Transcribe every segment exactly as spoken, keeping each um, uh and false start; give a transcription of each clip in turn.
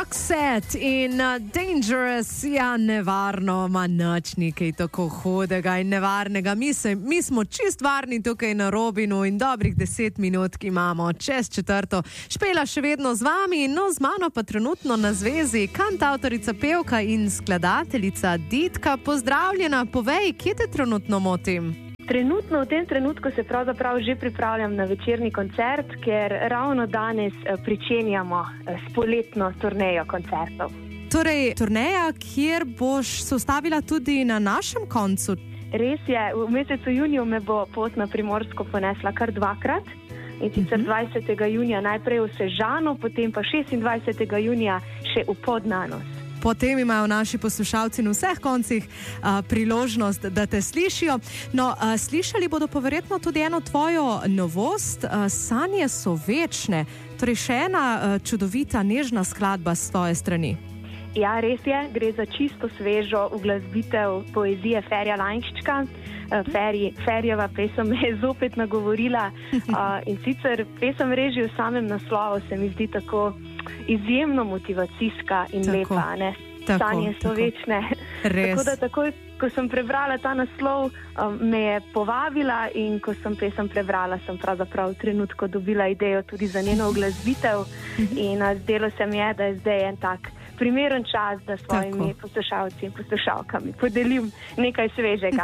Roxette in uh, Dangerous, ja, nevarno, ma nič nekaj tako hudega in nevarnega. Mi, se, mi smo čist varni tukaj na Robinu in dobrih deset minut, ki imamo čez četrto. Špela še vedno z vami, no z mano pa trenutno na zvezi kantavtorica, pevka in skladateljica Ditka. Pozdravljena, povej, kje te trenutno motim? Trenutno, v tem trenutku se pravzaprav že pripravljam na večerni koncert, ker ravno danes pričenjamo s poletno turnejo koncertov. Torej, turneja, kjer boš se ustavila tudi na našem koncu? Res je, v mesecu juniju me bo pot na Primorsko ponesla kar dvakrat. In sicer dvajsetega junija najprej v Sežano, potem pa šestindvajsetega junija še v Podnanos. Potem imajo naši poslušalci na vseh koncih a, priložnost, da te slišijo. No, a, slišali bodo pa verjetno tudi eno tvojo novost. A, Sanje so večne. Torej še ena a, čudovita, nežna skladba s tvoje strani. Ja, res je. Gre za čisto svežo uglasbitev poezije Ferija Lainščka. Feri, Ferijeva pesem me je zopet nagovorila. A, in sicer pesem reži v samem naslovu se mi zdi tako izjemno motivacijska in tako lepa, ne? Tako, Sanje so tako večne. Res. Tako da takoj, ko sem prebrala ta naslov, um, me je povabila in ko sem pesem prebrala, sem pravzaprav v trenutku dobila idejo tudi za njeno uglasbitev in uh, zdelo se mi je, da je zdaj en tak primeren čas, da svojimi tako poslušalci in poslušalkami podelim nekaj svežega.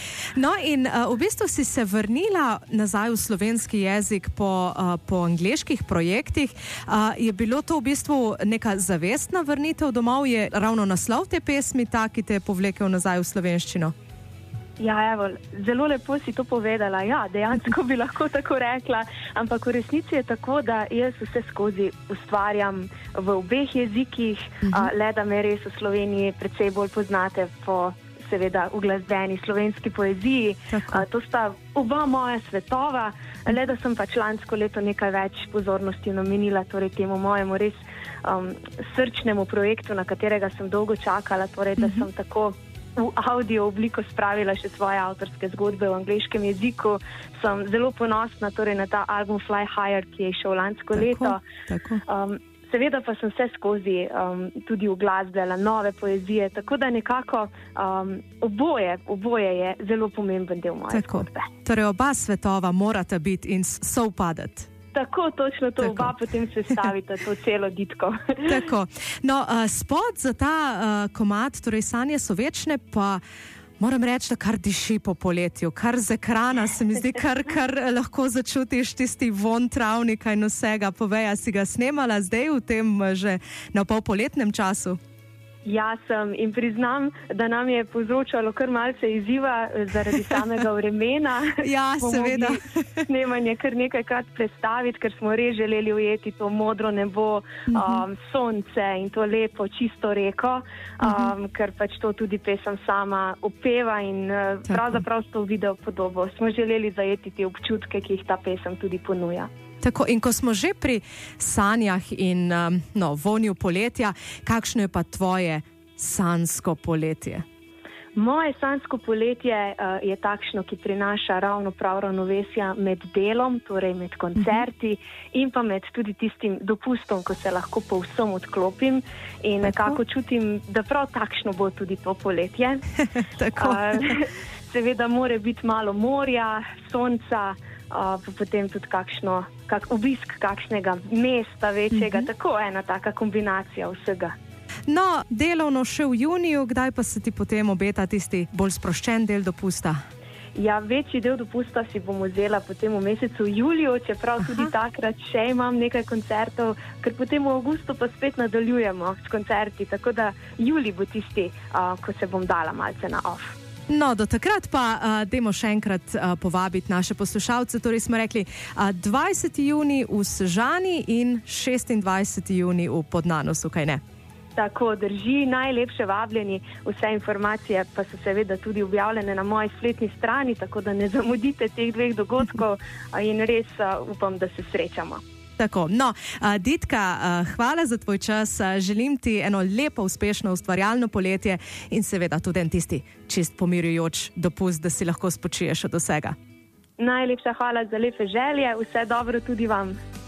No in uh, v bistvu si se vrnila nazaj v slovenski jezik po, uh, po angleških projektih. Uh, je bilo to v bistvu neka zavestna vrnitev domov? Je ravno naslov te pesmi ta, ki te je povlekel nazaj v slovenščino? Ja, evo, zelo lepo si to povedala. Ja, dejansko bi lahko tako rekla, ampak v resnici je tako, da jaz vse skozi ustvarjam v obeh jezikih, uh-huh. a, le da me res v Sloveniji precej bolj poznate po seveda uglasbeni slovenski poeziji. A, to sta oba moja svetova, le da sem pač lansko leto nekaj več pozornosti namenila torej temu mojemu res um, srčnemu projektu, na katerega sem dolgo čakala, torej da uh-huh. sem tako v audio obliko spravila še svoje avtorske zgodbe v angleškem jeziku. Sem zelo ponosna torej na ta album Fly Higher, ki je šel lansko tako, leto. Tako. Um, seveda pa sem vse skozi um, tudi uglasbljala nove poezije, tako da nekako um, oboje, oboje je zelo pomemben del moje tako zgodbe. Torej oba svetova morata biti in sovpadati. Tako, točno to, tako. Oba potem se stavita to celo Ditko. Tako. No, uh, spot za ta uh, komad, torej Sanje so večne, pa moram reči, da kar diši po poletju, kar z ekrana se mi zdi, kar, kar lahko začutiš tisti von travnika in vsega. Povej, a si ga snemala zdaj v tem že na pol poletnem času? Ja, sem in priznam, da nam je povzročalo kar malce izziva zaradi samega vremena. Ja, seveda. Snemanje kar nekajkrat predstaviti, ker smo res želeli ujeti to modro nebo, um, uh-huh. sonce in to lepo, čisto reko, um, uh-huh. ker pač to tudi pesem sama opeva in uh, pravzaprav s to video podobo smo želeli zajeti te občutke, ki jih ta pesem tudi ponuja. Tako, in ko smo že pri sanjah in um, no, vonju poletja, kakšno je pa tvoje sanjsko poletje? Moje sanjsko poletje uh, je takšno, ki prinaša ravno prav ravnovesja med delom, torej med koncerti uh-huh. in pa med tudi tistim dopustom, ko se lahko povsem odklopim in nekako čutim, da prav takšno bo tudi to poletje. Tako. Uh, seveda mora biti malo morja, sonca, Uh, pa potem tudi kakšno, kak obisk kakšnega mesta večjega, uh-huh. tako ena taka kombinacija vsega. No, delovno še v juniju, kdaj pa se ti potem obeta tisti bolj sproščen del dopusta? Ja, večji del dopusta si bom vzela potem v mesecu juliju, čeprav Aha. tudi takrat še imam nekaj koncertov, ker potem v avgustu pa spet nadaljujemo s koncerti, tako da julij bo tisti, uh, ko se bom dala malce na off. No, do takrat pa uh, dajmo še enkrat uh, povabiti naše poslušalce. Torej smo rekli uh, dvajseti junij v Sežani in šestindvajseti junij v Podnanosu, kaj ne? Tako drži, najlepše vabljeni. Vse informacije pa so seveda tudi objavljene na moji spletni strani, tako da ne zamudite teh dveh dogodkov in res uh, upam, da se srečamo. Tako, no, uh, Ditka, uh, hvala za tvoj čas, uh, želim ti eno lepo, uspešno, ustvarjalno poletje in seveda tudi en tisti čist pomirjujoč dopust, da si lahko spočiješ od vsega. Najlepša hvala za lepe želje, vse dobro tudi vam.